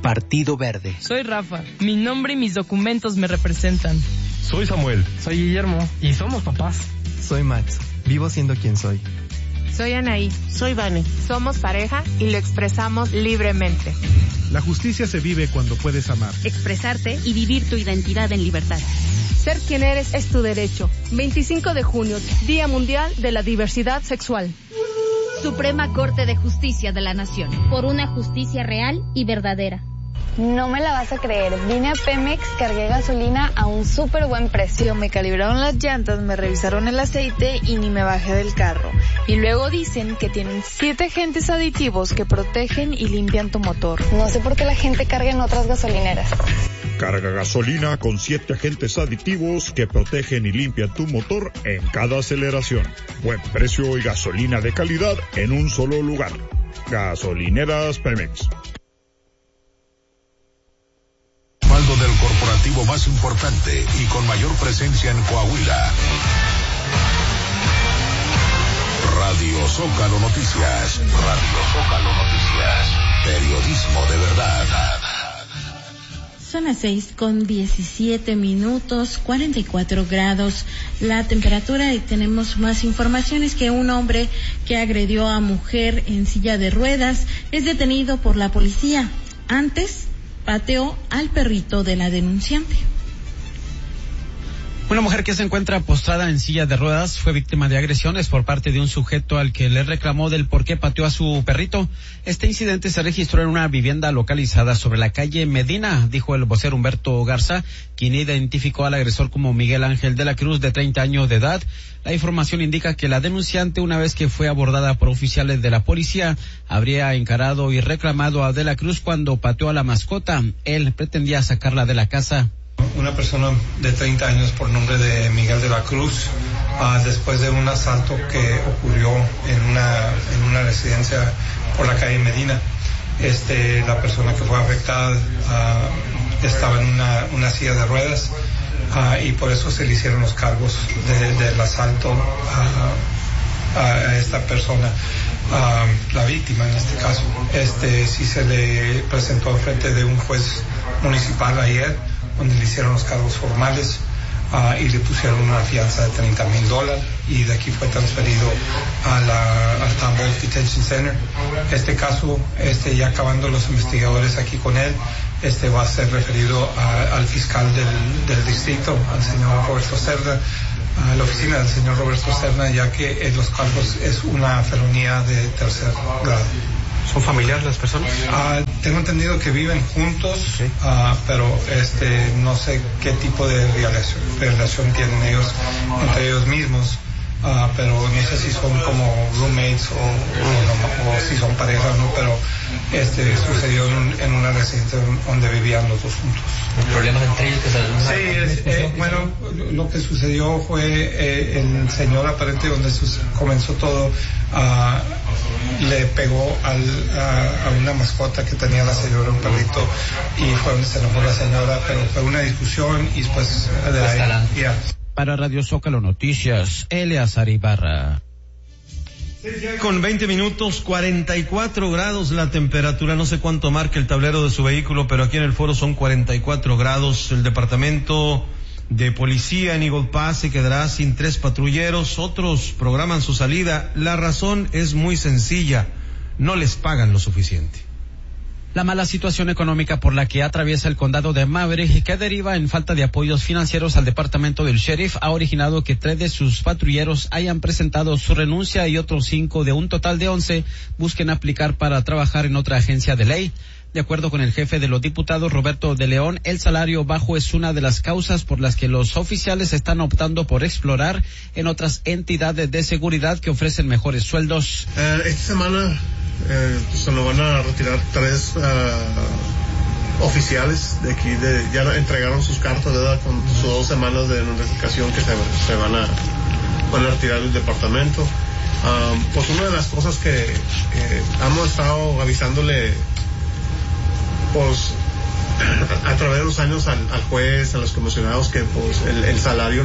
Partido Verde. Soy Rafa. Mi nombre y mis documentos me representan. Soy Samuel. Soy Guillermo. Y somos papás. Soy Max. Vivo siendo quien soy. Soy Anaí. Soy Vane. Somos pareja y lo expresamos libremente. La justicia se vive cuando puedes amar, expresarte y vivir tu identidad en libertad. Ser quien eres es tu derecho. 25 de junio, Día Mundial de la Diversidad Sexual. Suprema Corte de Justicia de la Nación. Por una justicia real y verdadera. No me la vas a creer, vine a Pemex, cargué gasolina a un súper buen precio. Me calibraron las llantas, me revisaron el aceite y ni me bajé del carro. Y luego dicen que tienen 7 agentes aditivos que protegen y limpian tu motor. No sé por qué la gente carga en otras gasolineras. Carga gasolina con 7 agentes aditivos que protegen y limpian tu motor en cada aceleración. Buen precio y gasolina de calidad en un solo lugar. Gasolineras Pemex. Del corporativo más importante y con mayor presencia en Coahuila. Radio Zócalo Noticias. Radio Zócalo Noticias. Periodismo de verdad. Son las 6:17, 44 grados la temperatura, y tenemos más informaciones. Que un hombre que agredió a mujer en silla de ruedas es detenido por la policía. Antes pateó al perrito de la denunciante. Una mujer que se encuentra postrada en silla de ruedas fue víctima de agresiones por parte de un sujeto al que le reclamó del por qué pateó a su perrito. Este incidente se registró en una vivienda localizada sobre la calle Medina, dijo el vocero Humberto Garza, quien identificó al agresor como Miguel Ángel de la Cruz, de 30 años de edad. La información indica que la denunciante, una vez que fue abordada por oficiales de la policía, habría encarado y reclamado a de la Cruz cuando pateó a la mascota. Él pretendía sacarla de la casa. Una persona de 30 años por nombre de Miguel de la Cruz, después de un asalto que ocurrió en una residencia por la calle Medina. La persona que fue afectada estaba en una silla de ruedas, y por eso se le hicieron los cargos del asalto a esta persona. La víctima en este caso, sí se le presentó frente de un juez municipal ayer, donde le hicieron los cargos formales, y le pusieron una fianza de $30,000, y de aquí fue transferido al Tambo Detention Center. Este caso, ya acabando los investigadores aquí con él, va a ser referido al fiscal del distrito, al señor Roberto Cerda, a la oficina del señor Roberto Cerda, ya que los cargos es una felonía de tercer grado. ¿Son familiares las personas? Tengo entendido que viven juntos, sí. Pero no sé qué tipo de relación tienen ellos entre ellos mismos, pero no sé si son como roommates o si son pareja o no, pero sucedió en una residencia donde vivían los dos juntos. ¿Problemas entre ellos? Sí, bueno, lo que sucedió fue el señor aparente donde comenzó todo, le pegó a una mascota que tenía la señora, un perrito, y fue donde se enojó la señora, pero fue una discusión y después de ahí. Para Radio Zócalo Noticias, Eleazar Ibarra. Con 20 minutos, 44 grados la temperatura. No sé cuánto marca el tablero de su vehículo, pero aquí en el foro son 44 grados. El departamento de policía en Eagle Pass se quedará sin 3 patrulleros. Otros programan su salida. La razón es muy sencilla: no les pagan lo suficiente. La mala situación económica por la que atraviesa el condado de Maverick, que deriva en falta de apoyos financieros al departamento del sheriff, ha originado que 3 de sus patrulleros hayan presentado su renuncia y otros 5 de un total de 11 busquen aplicar para trabajar en otra agencia de ley. De acuerdo con el jefe de los diputados, Roberto de León, el salario bajo es una de las causas por las que los oficiales están optando por explorar en otras entidades de seguridad que ofrecen mejores sueldos. Esta semana se nos van a retirar 3 oficiales de aquí, ya entregaron sus cartas, ¿verdad? Con sus 2 semanas de notificación que se van a retirar del departamento. Pues una de las cosas que hemos estado avisándole, pues a través de los años al juez, a los comisionados, que pues el salario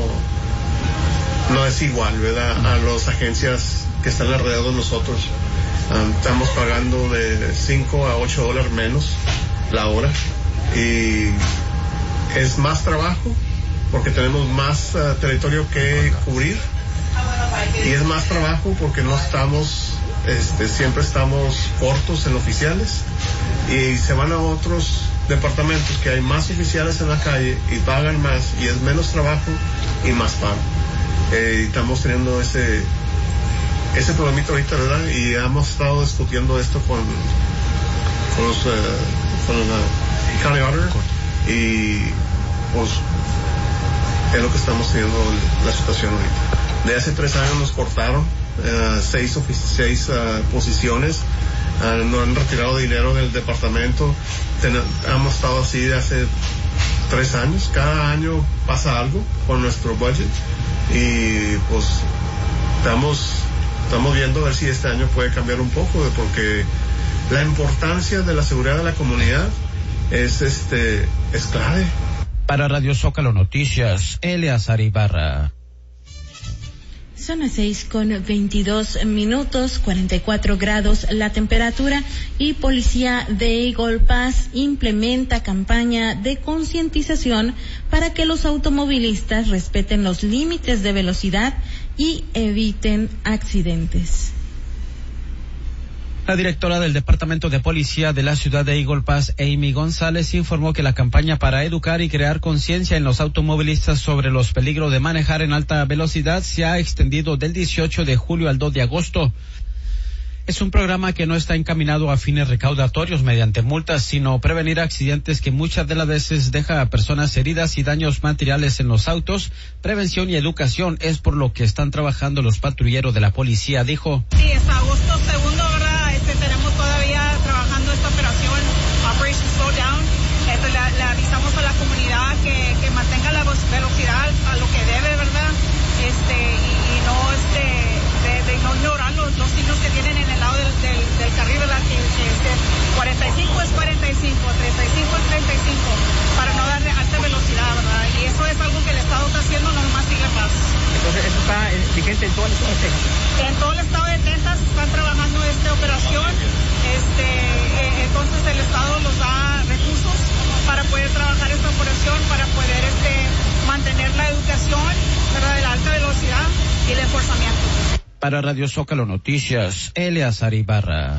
no es igual, ¿verdad? A las agencias que están alrededor de nosotros. Estamos pagando de $5 a $8 menos la hora. Y es más trabajo porque tenemos más territorio que cubrir. Y es más trabajo porque no estamos, siempre estamos cortos en oficiales. Y se van a otros departamentos que hay más oficiales en la calle y pagan más y es menos trabajo y más pago. Y estamos teniendo ese problemita ahorita, ¿verdad? Y hemos estado discutiendo esto con el county auditor y pues es lo que estamos teniendo la situación ahorita. De hace 3 años nos cortaron 6 posiciones, nos han retirado dinero del departamento. Hemos estado así de hace 3 años. Cada año pasa algo con nuestro budget y pues estamos viendo a ver si este año puede cambiar un poco, porque la importancia de la seguridad de la comunidad es clave. Para Radio Zócalo Noticias, Eleazar Ibarra. Son las 6:22, 44 grados la temperatura, y Policía de Eagle Pass implementa campaña de concientización para que los automovilistas respeten los límites de velocidad y eviten accidentes. La directora del Departamento de Policía de la ciudad de Eagle Pass, Amy González, informó que la campaña para educar y crear conciencia en los automovilistas sobre los peligros de manejar en alta velocidad se ha extendido del 18 de julio al 2 de agosto. Es un programa que no está encaminado a fines recaudatorios mediante multas, sino prevenir accidentes que muchas de las veces deja a personas heridas y daños materiales en los autos. Prevención y educación es por lo que están trabajando los patrulleros de la policía, dijo. Sí, hasta agosto 2, ¿verdad? Tenemos todavía trabajando esta operación Operation Slow Down. Le avisamos a la comunidad que mantenga la velocidad a lo que debe, ¿verdad? Y no de no ignorar los signos que tienen en el lado del carril, ¿verdad? Que 45 es 45, 35 es 35, para no darle alta velocidad, ¿verdad? Y eso es algo que el Estado está haciendo, no nomás Eagle Pass. Entonces, ¿eso está vigente en todo el estado de Texas? En todo el estado de Texas están trabajando esta operación. Entonces el Estado nos da recursos para poder trabajar esta operación, para poder mantener la educación, ¿verdad?, de la alta velocidad y el enforzamiento. Para Radio Zócalo Noticias, Eleazar Ibarra.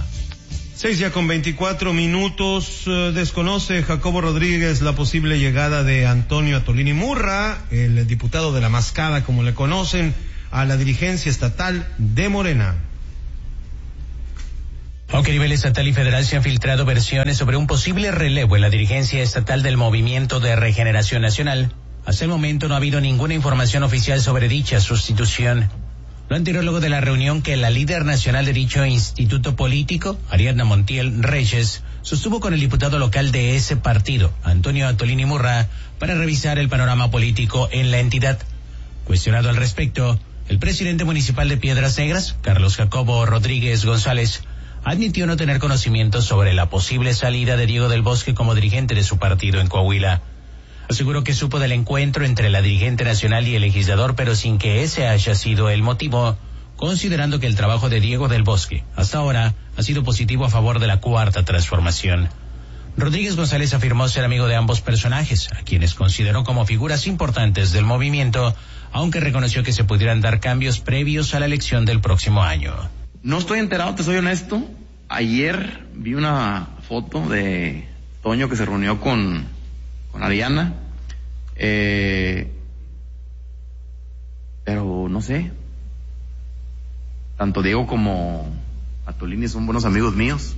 6:24. Desconoce Jacobo Rodríguez la posible llegada de Antonio Atolini Murra, el diputado de la Mascada, como le conocen, a la dirigencia estatal de Morena. Aunque a nivel estatal y federal se han filtrado versiones sobre un posible relevo en la dirigencia estatal del Movimiento de Regeneración Nacional, hasta el momento no ha habido ninguna información oficial sobre dicha sustitución. Lo anterior luego de la reunión que la líder nacional de dicho instituto político, Ariadna Montiel Reyes, sostuvo con el diputado local de ese partido, Antonio Atolini Murra, para revisar el panorama político en la entidad. Cuestionado al respecto, el presidente municipal de Piedras Negras, Carlos Jacobo Rodríguez González, admitió no tener conocimiento sobre la posible salida de Diego del Bosque como dirigente de su partido en Coahuila. Aseguró que supo del encuentro entre la dirigente nacional y el legislador, pero sin que ese haya sido el motivo, considerando que el trabajo de Diego del Bosque hasta ahora ha sido positivo a favor de la Cuarta Transformación. Rodríguez González afirmó ser amigo de ambos personajes, a quienes consideró como figuras importantes del movimiento, aunque reconoció que se pudieran dar cambios previos a la elección del próximo año. No estoy enterado, te soy honesto. Ayer vi una foto de Toño que se reunió con Ariana, pero no sé. Tanto Diego como Atolini son buenos amigos míos.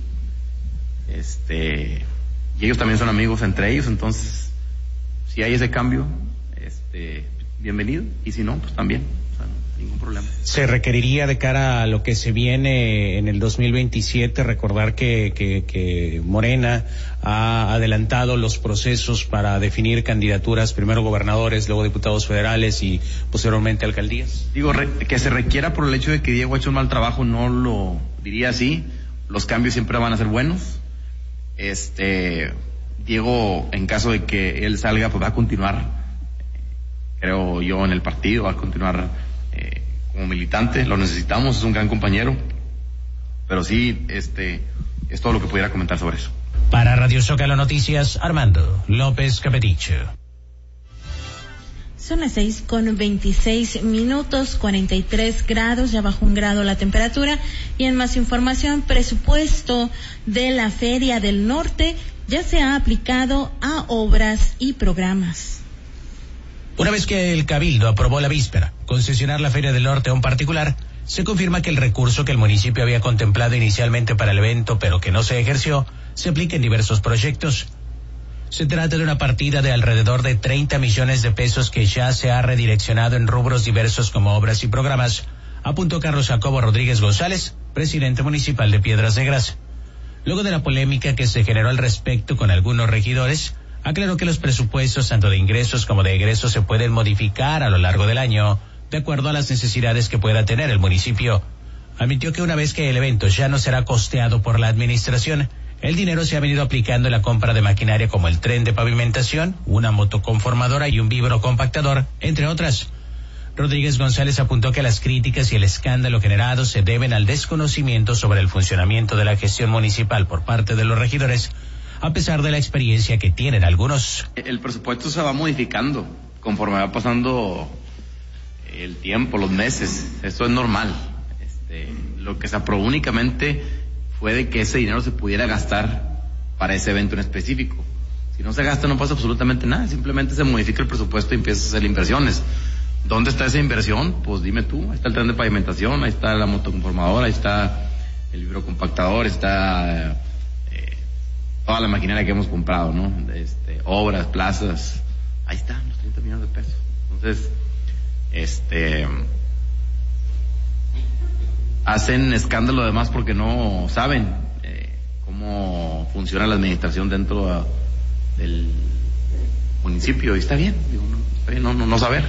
Y ellos también son amigos entre ellos, entonces si hay ese cambio, bienvenido, y si no, pues también. Ningún problema. Se requeriría de cara a lo que se viene en el 2027, recordar que Morena ha adelantado los procesos para definir candidaturas, primero gobernadores, luego diputados federales y posteriormente alcaldías. Digo, que se requiera por el hecho de que Diego ha hecho un mal trabajo, no lo diría así. Los cambios siempre van a ser buenos. Diego, en caso de que él salga, pues va a continuar, creo yo, en el partido, va a continuar como militante, lo necesitamos, es un gran compañero, pero sí, es todo lo que pudiera comentar sobre eso. Para Radio Zócalo Noticias, Armando López Capeticho. Son las 6:26, 43 grados, ya bajó 1 grado la temperatura. Y en más información, presupuesto de la Feria del Norte ya se ha aplicado a obras y programas. Una vez que el Cabildo aprobó la víspera concesionar la Feria del Norte a un particular, se confirma que el recurso que el municipio había contemplado inicialmente para el evento, pero que no se ejerció, se aplica en diversos proyectos. Se trata de una partida de alrededor de 30 millones de pesos que ya se ha redireccionado en rubros diversos como obras y programas, apuntó Carlos Jacobo Rodríguez González, presidente municipal de Piedras Negras. Luego de la polémica que se generó al respecto con algunos regidores, aclaró que los presupuestos tanto de ingresos como de egresos se pueden modificar a lo largo del año, de acuerdo a las necesidades que pueda tener el municipio. Admitió que una vez que el evento ya no será costeado por la administración, el dinero se ha venido aplicando en la compra de maquinaria como el tren de pavimentación, una motoconformadora y un vibro compactador, entre otras. Rodríguez González apuntó que las críticas y el escándalo generado se deben al desconocimiento sobre el funcionamiento de la gestión municipal por parte de los regidores, a pesar de la experiencia que tienen algunos. El presupuesto se va modificando conforme va pasando el tiempo, los meses. Eso es normal. Lo que se aprobó únicamente fue de que ese dinero se pudiera gastar para ese evento en específico. Si no se gasta no pasa absolutamente nada, simplemente se modifica el presupuesto y empiezas a hacer inversiones. ¿Dónde está esa inversión? Pues dime tú, ahí está el tren de pavimentación, ahí está la motoconformadora, ahí está el vibrocompactador, está toda la maquinaria que hemos comprado, ¿no? Obras, plazas, ahí están los 30 millones de pesos. Entonces, hacen escándalo además porque no saben cómo funciona la administración dentro del municipio, y está bien, no saber,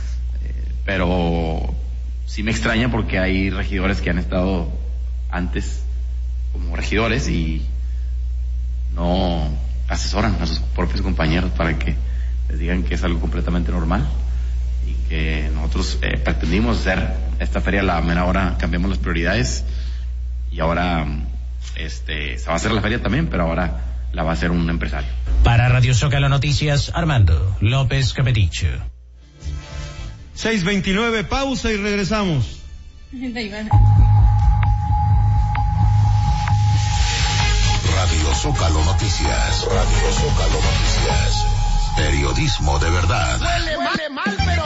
pero sí me extraña porque hay regidores que han estado antes como regidores y no asesoran a sus propios compañeros para que les digan que es algo completamente normal. Que nosotros pretendimos hacer esta feria a la mera hora, cambiamos las prioridades y ahora se va a hacer la feria también, pero ahora la va a hacer un empresario. Para Radio Zócalo Noticias, Armando López Capeticho. 6:29, pausa y regresamos. Radio Zócalo Noticias. Radio Zócalo Noticias. Periodismo de verdad. Huele mal, pero